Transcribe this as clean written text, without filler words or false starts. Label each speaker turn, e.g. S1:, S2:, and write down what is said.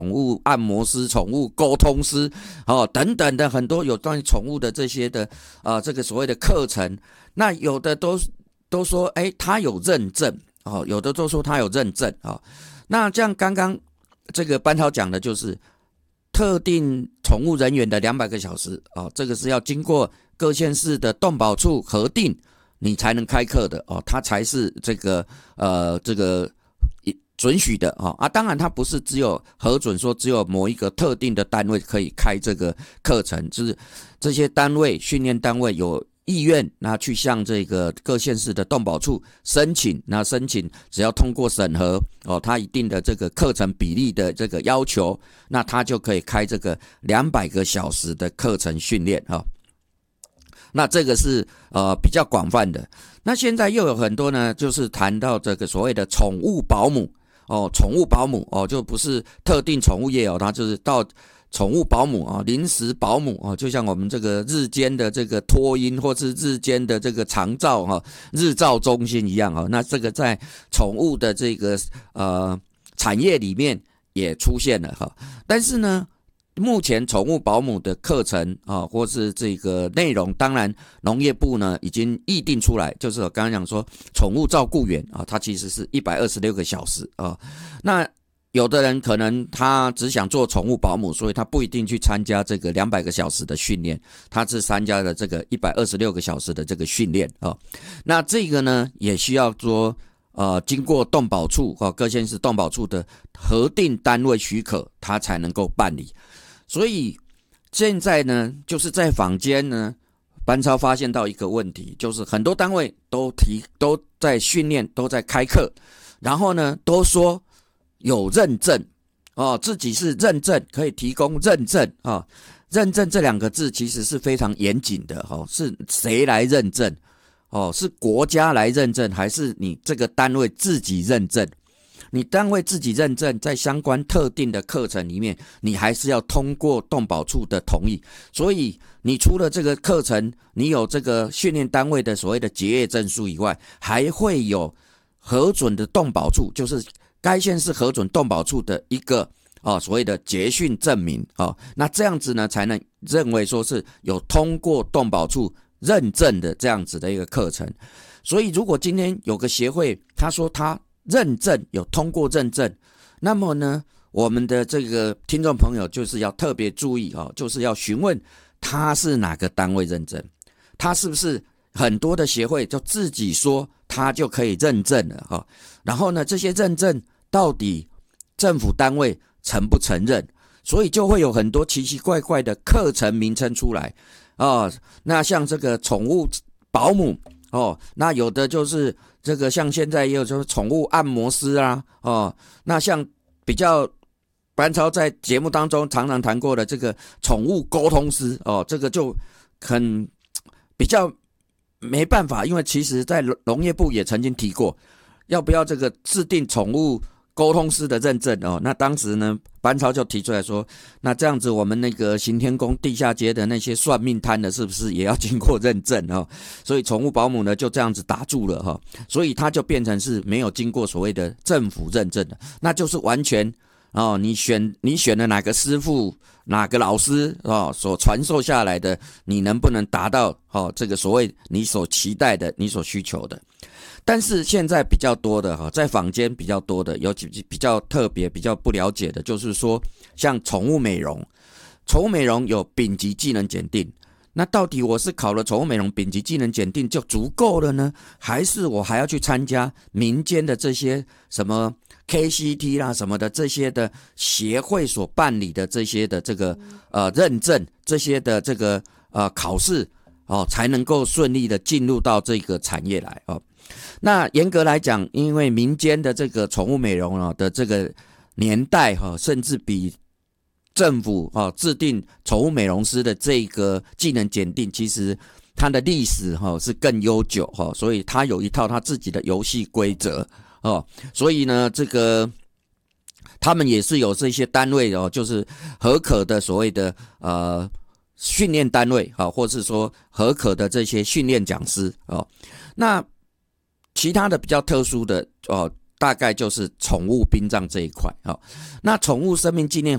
S1: 物按摩师、宠物沟通师等等的很多有关于宠物的这些的这个所谓的课程。那有的都说他有认证有的都说他有认证那这样刚刚这个班超讲的就是特定宠物人员的200个小时这个是要经过各县市的动保处核定，你才能开课的它才是这个准许的当然它不是只有核准说只有某一个特定的单位可以开这个课程，就是这些单位训练单位有意愿那去向这个各县市的动保处申请，那申请只要通过审核它一定的这个课程比例的这个要求，那它就可以开这个200个小时的课程训练那这个是比较广泛的。那现在又有很多呢，就是谈到这个所谓的宠物保姆宠物保姆就不是特定宠物业它就是到宠物保姆临时保姆就像我们这个日间的这个托婴或是日间的这个长照日照中心一样那这个在宠物的这个产业里面也出现了但是呢目前宠物保姆的课程或是这个内容，当然农业部呢已经议定出来，就是我刚刚讲说宠物照顾员它其实是126个小时那有的人可能他只想做宠物保姆，所以他不一定去参加这个200个小时的训练，他是参加了这个126个小时的这个训练那这个呢也需要说经过动保处各县市动保处的核定单位许可，他才能够办理。所以现在呢，就是在坊间呢，班超发现到一个问题，就是很多单位都在训练，都在开课，然后呢都说有认证自己是认证，可以提供认证认证这2个字其实是非常严谨的是谁来认证是国家来认证，还是你这个单位自己认证？你单位自己认证，在相关特定的课程里面，你还是要通过动保处的同意。所以你除了这个课程，你有这个训练单位的所谓的结业证书以外，还会有核准的动保处，就是该县市核准动保处的一个所谓的结训证明那这样子呢，才能认为说是有通过动保处认证的这样子的一个课程。所以如果今天有个协会，他说他认证有通过认证，那么呢，我们的这个听众朋友就是要特别注意就是要询问他是哪个单位认证，他是不是很多的协会就自己说他就可以认证了然后呢，这些认证到底政府单位承不承认？所以就会有很多奇奇怪怪的课程名称出来那像这个宠物保姆那有的就是这个像现在也有就是宠物按摩师那像比较班超在节目当中常常谈过的这个宠物沟通师这个就很比较没办法，因为其实在农业部也曾经提过要不要这个制定宠物沟通师的认证那当时呢班超就提出来说，那这样子我们那个行天宫地下街的那些算命摊的是不是也要经过认证所以宠物保姆呢就这样子打住了所以它就变成是没有经过所谓的政府认证的，那就是完全你选了哪个师傅哪个老师所传授下来的，你能不能达到这个所谓你所期待的你所需求的。但是现在比较多的在坊间比较多的，有比较特别比较不了解的，就是说像宠物美容有丙级技能检定，那到底我是考了宠物美容丙级技能检定就足够了呢，还是我还要去参加民间的这些什么 KCT 啦什么的这些的协会所办理的这些的这个认证，这些的这个考试才能够顺利的进入到这个产业来那严格来讲，因为民间的这个宠物美容的这个年代甚至比政府制定宠物美容师的这个技能检定，其实它的历史是更悠久所以它有一套它自己的游戏规则所以呢这个他们也是有这些单位就是合可的所谓的训练单位或是说合可的这些训练讲师那其他的比较特殊的大概就是宠物殡葬这一块那宠物生命纪念